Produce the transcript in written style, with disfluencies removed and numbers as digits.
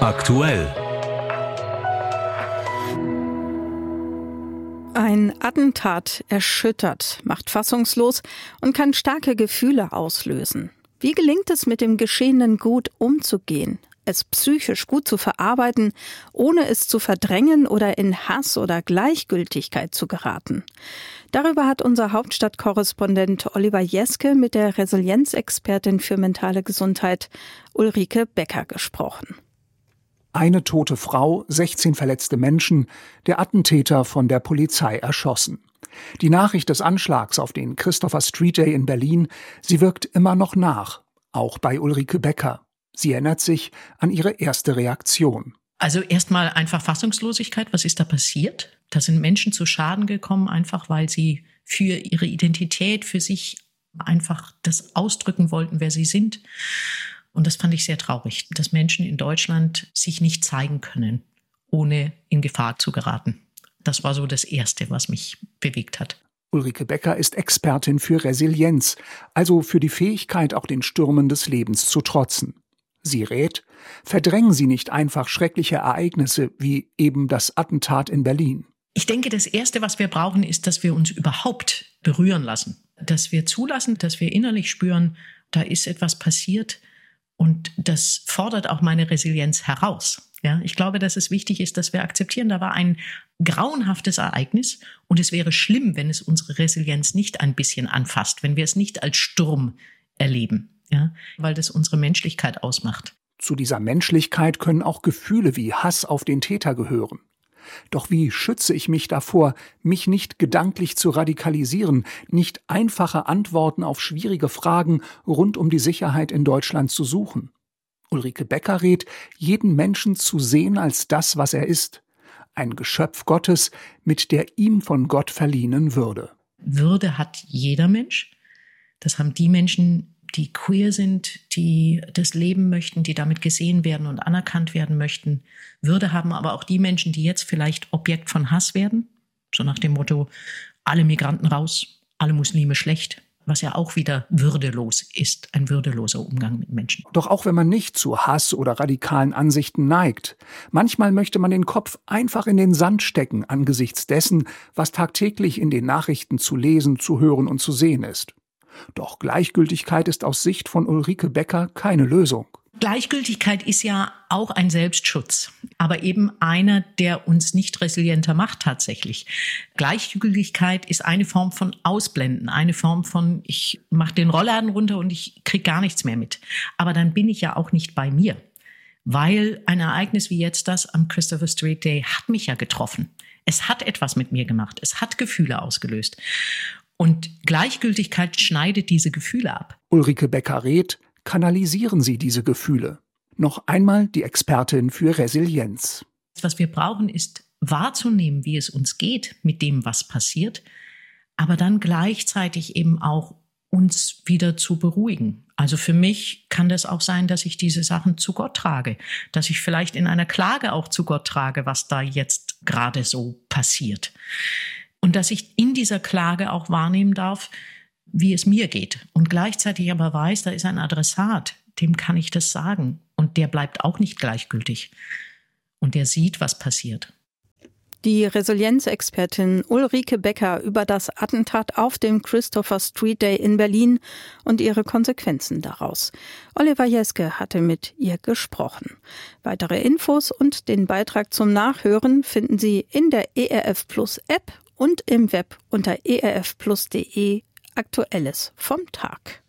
Aktuell. Ein Attentat erschüttert, macht fassungslos und kann starke Gefühle auslösen. Wie gelingt es, mit dem Geschehenen gut umzugehen, es psychisch gut zu verarbeiten, ohne es zu verdrängen oder in Hass oder Gleichgültigkeit zu geraten? Darüber hat unser Hauptstadtkorrespondent Oliver Jeske mit der Resilienzexpertin für mentale Gesundheit Ulrike Becker gesprochen. Eine tote Frau, 16 verletzte Menschen, der Attentäter von der Polizei erschossen. Die Nachricht des Anschlags auf den Christopher Street Day in Berlin, sie wirkt immer noch nach, auch bei Ulrike Becker. Sie erinnert sich an ihre erste Reaktion. Also erstmal einfach Fassungslosigkeit. Was ist da passiert? Da sind Menschen zu Schaden gekommen, einfach weil sie für ihre Identität, für sich einfach das ausdrücken wollten, wer sie sind. Und das fand ich sehr traurig, dass Menschen in Deutschland sich nicht zeigen können, ohne in Gefahr zu geraten. Das war so das Erste, was mich bewegt hat. Ulrike Becker ist Expertin für Resilienz, also für die Fähigkeit, auch den Stürmen des Lebens zu trotzen. Sie rät, verdrängen Sie nicht einfach schreckliche Ereignisse wie eben das Attentat in Berlin. Ich denke, das Erste, was wir brauchen, ist, dass wir uns überhaupt berühren lassen. Dass wir zulassen, dass wir innerlich spüren, da ist etwas passiert und das fordert auch meine Resilienz heraus. Ja, ich glaube, dass es wichtig ist, dass wir akzeptieren, da war ein grauenhaftes Ereignis und es wäre schlimm, wenn es unsere Resilienz nicht ein bisschen anfasst, wenn wir es nicht als Sturm erleben. Ja, weil das unsere Menschlichkeit ausmacht. Zu dieser Menschlichkeit können auch Gefühle wie Hass auf den Täter gehören. Doch wie schütze ich mich davor, mich nicht gedanklich zu radikalisieren, nicht einfache Antworten auf schwierige Fragen rund um die Sicherheit in Deutschland zu suchen? Ulrike Becker rät, jeden Menschen zu sehen als das, was er ist. Ein Geschöpf Gottes mit der ihm von Gott verliehenen Würde. Würde hat jeder Mensch. Das haben die Menschen, die queer sind, die das leben möchten, die damit gesehen werden und anerkannt werden möchten. Würde haben aber auch die Menschen, die jetzt vielleicht Objekt von Hass werden. So nach dem Motto, alle Migranten raus, alle Muslime schlecht. Was ja auch wieder würdelos ist, ein würdeloser Umgang mit Menschen. Doch auch wenn man nicht zu Hass oder radikalen Ansichten neigt, manchmal möchte man den Kopf einfach in den Sand stecken angesichts dessen, was tagtäglich in den Nachrichten zu lesen, zu hören und zu sehen ist. Doch Gleichgültigkeit ist aus Sicht von Ulrike Becker keine Lösung. Gleichgültigkeit ist ja auch ein Selbstschutz, aber eben einer, der uns nicht resilienter macht tatsächlich. Gleichgültigkeit ist eine Form von Ausblenden, eine Form von, ich mache den Rollladen runter und ich kriege gar nichts mehr mit. Aber dann bin ich ja auch nicht bei mir, weil ein Ereignis wie jetzt das am Christopher Street Day hat mich ja getroffen. Es hat etwas mit mir gemacht, es hat Gefühle ausgelöst. Und Gleichgültigkeit schneidet diese Gefühle ab. Ulrike Becker rät, kanalisieren Sie diese Gefühle. Noch einmal die Expertin für Resilienz. Was wir brauchen, ist wahrzunehmen, wie es uns geht mit dem, was passiert, aber dann gleichzeitig eben auch uns wieder zu beruhigen. Also für mich kann das auch sein, dass ich diese Sachen zu Gott trage, dass ich vielleicht in einer Klage auch zu Gott trage, was da jetzt gerade so passiert. Und dass ich in dieser Klage auch wahrnehmen darf, wie es mir geht. Und gleichzeitig aber weiß, da ist ein Adressat, dem kann ich das sagen. Und der bleibt auch nicht gleichgültig. Und der sieht, was passiert. Die Resilienzexpertin Ulrike Becker über das Attentat auf dem Christopher Street Day in Berlin und ihre Konsequenzen daraus. Oliver Jeske hatte mit ihr gesprochen. Weitere Infos und den Beitrag zum Nachhören finden Sie in der ERF Plus App und im Web unter erfplus.de. Aktuelles vom Tag.